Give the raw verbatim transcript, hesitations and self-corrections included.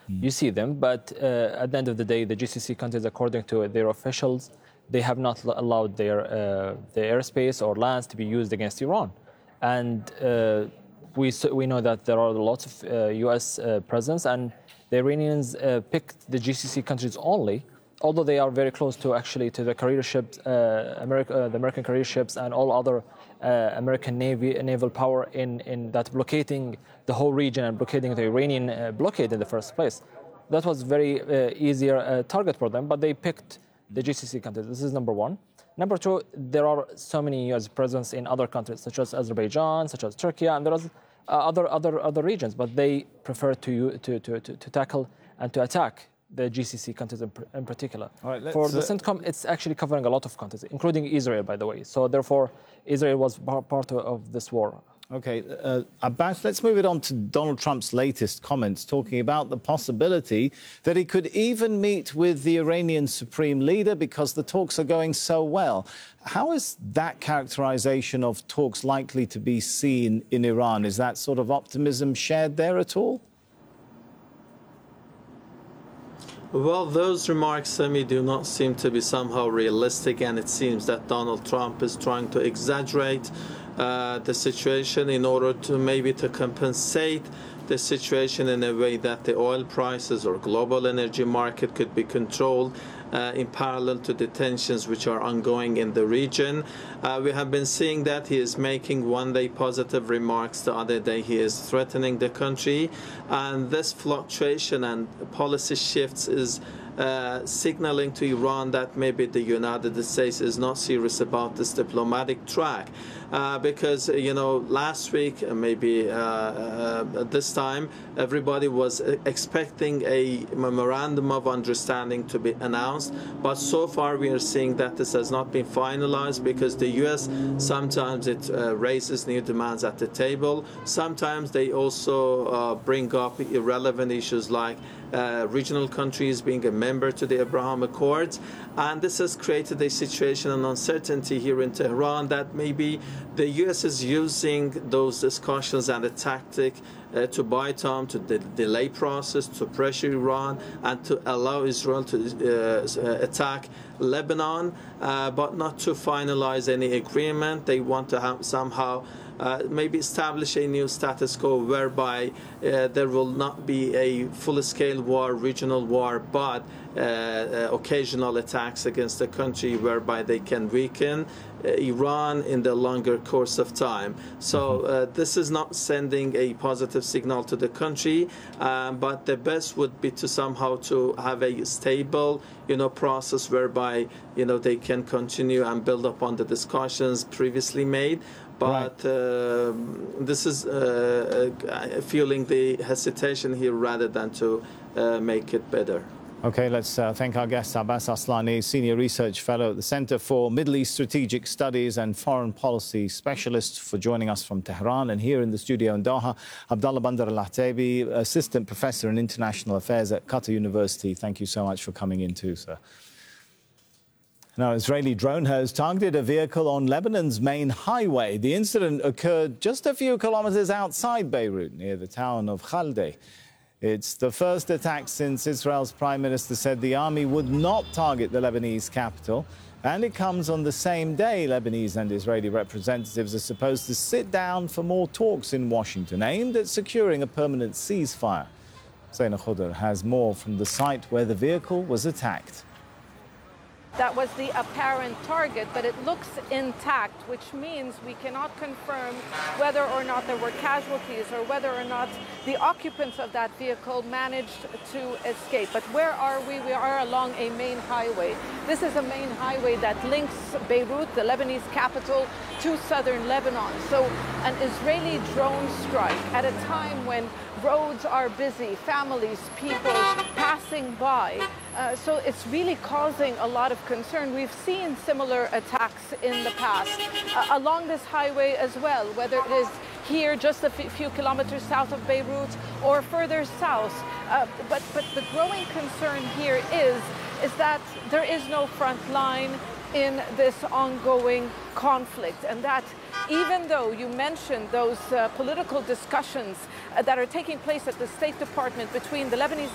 Mm. You see them, but uh, at the end of the day, the G C C countries, according to their officials, they have not allowed their, uh, their airspace or lands to be used against Iran. And uh, we, we know that there are lots of uh, U S uh, presence, and the Iranians uh, picked the G C C countries only, although they are very close to actually to the carrier ships, uh, America, uh, the American carrier ships and all other uh, American Navy naval power in, in that blockading the whole region and blockading the Iranian uh, blockade in the first place. That was very uh, easier uh, target for them, but they picked the G C C countries. This is number one. Number two, there are so many U S presence in other countries, such as Azerbaijan, such as Turkey, and there are uh, other other other regions, but they prefer to to to to, to tackle and to attack the G C C countries in, in particular. Right, for the CENTCOM, it's actually covering a lot of countries, including Israel, by the way. So therefore, Israel was part of, of this war. Okay, uh, Abbas, let's move it on to Donald Trump's latest comments, talking about the possibility that he could even meet with the Iranian supreme leader because the talks are going so well. How is that characterization of talks likely to be seen in Iran? Is that sort of optimism shared there at all? Well, those remarks, Sami, do not seem to be somehow realistic, and it seems that Donald Trump is trying to exaggerate uh, the situation in order to maybe to compensate the situation in a way that the oil prices or global energy market could be controlled uh, in parallel to the tensions which are ongoing in the region. Uh, we have been seeing that he is making one day positive remarks, the other day he is threatening the country, and this fluctuation and policy shifts is Uh, signaling to Iran that maybe the United States is not serious about this diplomatic track. Uh, because, you know, last week, uh, maybe uh, uh, at this time, everybody was expecting a memorandum of understanding to be announced. But so far, we are seeing that this has not been finalized because the U S sometimes it uh, raises new demands at the table. Sometimes they also uh, bring up irrelevant issues like Uh, regional countries being a member to the Abraham Accords, and this has created a situation and uncertainty here in Tehran that maybe the U S is using those discussions and a tactic uh, to buy time, to de delay process, to pressure Iran, and to allow Israel to uh, attack Lebanon, uh, but not to finalize any agreement. They want to have somehow Uh, maybe establish a new status quo whereby uh, there will not be a full-scale war, regional war, but uh, uh, occasional attacks against the country whereby they can weaken uh, Iran in the longer course of time. So uh, this is not sending a positive signal to the country, um, but the best would be to somehow to have a stable, you know, process whereby, you know, they can continue and build upon the discussions previously made. But uh, this is uh, fueling the hesitation here rather than to uh, make it better. Okay, let's uh, thank our guest, Abbas Aslani, Senior Research Fellow at the Center for Middle East Strategic Studies and Foreign Policy Specialist, for joining us from Tehran. And here in the studio in Doha, Abdullah Bandar Al-Ataibi, Assistant Professor in International Affairs at Qatar University. Thank you so much for coming in too, sir. Now, Israeli drone has targeted a vehicle on Lebanon's main highway. The incident occurred just a few kilometers outside Beirut, near the town of Khalde. It's the first attack since Israel's Prime Minister said the army would not target the Lebanese capital. And it comes on the same day Lebanese and Israeli representatives are supposed to sit down for more talks in Washington, aimed at securing a permanent ceasefire. Zaina Khudr has more from the site where the vehicle was attacked. That was the apparent target, but it looks intact, which means we cannot confirm whether or not there were casualties or whether or not the occupants of that vehicle managed to escape. But where are we? We are along a main highway. This is a main highway that links Beirut, the Lebanese capital, to southern Lebanon. So an Israeli drone strike at a time when roads are busy, families, people passing by. Uh, so it's really causing a lot of concern. We've seen similar attacks in the past uh, along this highway as well, whether it is here just a few kilometers south of Beirut or further south. Uh, but, but the growing concern here is, is that there is no front line in this ongoing conflict, and that even though you mentioned those uh, political discussions uh, that are taking place at the State Department between the Lebanese